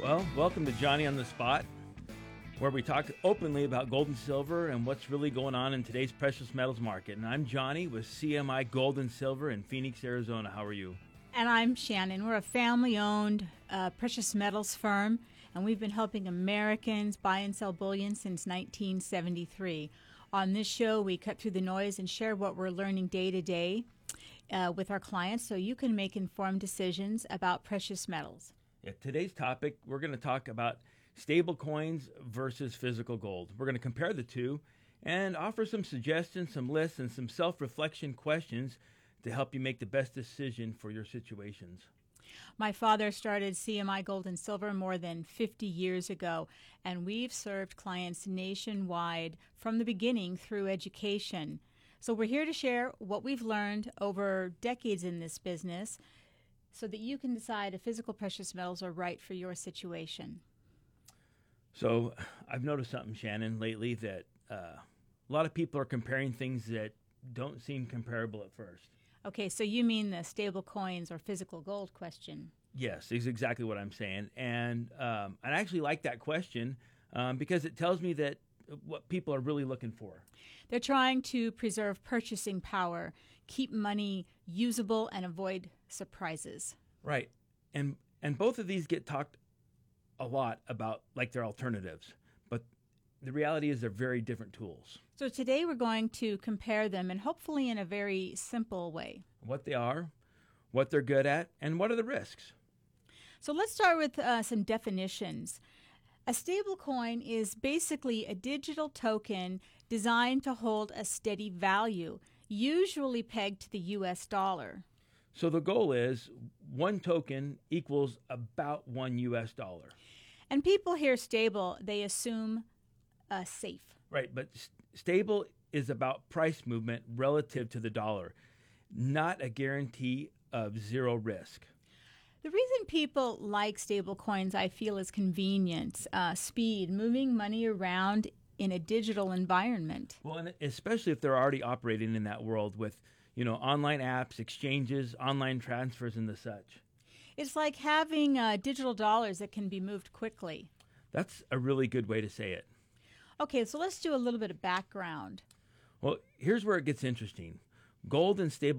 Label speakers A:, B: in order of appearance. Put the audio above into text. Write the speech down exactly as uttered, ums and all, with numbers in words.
A: Well, welcome to Johnny on the Spot, where we talk openly about gold and silver and what's really going on in today's precious metals market. And I'm Johnny with C M I Gold and Silver in Phoenix, Arizona. How are you?
B: And I'm Shannon. We're a family-owned uh, precious metals firm, and we've been helping Americans buy and sell bullion since nineteen seventy-three. On this show, we cut through the noise and share what we're learning day to day uh, with our clients so you can make informed decisions about precious metals.
A: Yeah, today's topic, we're going to talk about stable coins versus physical gold. We're going to compare the two and offer some suggestions, some lists, and some self-reflection questions to help you make the best decision for your situations.
B: My father started C M I Gold and Silver more than fifty years ago, and we've served clients nationwide from the beginning through education. So we're here to share what we've learned over decades in this business so that you can decide if physical precious metals are right for your situation.
A: So I've noticed something, Shannon, lately that uh, a lot of people are comparing things that don't seem comparable at first.
B: Okay, so you mean the stable coins or physical gold question?
A: Yes, is exactly what I'm saying. And um, I actually like that question um, because it tells me that what people are really looking for.
B: They're trying to preserve purchasing power, keep money usable, and avoid surprises.
A: Right. And and both of these get talked a lot about like they're alternatives. But the reality is they're very different tools.
B: So today we're going to compare them, and hopefully in a very simple way.
A: What they are, what they're good at, and what are the risks.
B: So let's start with uh, some definitions. A stablecoin is basically a digital token designed to hold a steady value, usually pegged to the U S dollar.
A: So the goal is one token equals about one U S dollar.
B: And people hear stable, they assume uh, safe.
A: Right, but st- stable is about price movement relative to the dollar, not a guarantee of zero risk.
B: The reason people like stable coins, I feel, is convenience, uh, speed, moving money around in a digital environment.
A: Well, and especially if they're already operating in that world with, you know, online apps, exchanges, online transfers, and the such.
B: It's like having uh, digital dollars that can be moved quickly.
A: That's a really good way to say it.
B: Okay, so let's do a little bit of background.
A: Well, here's where it gets interesting. Gold and stable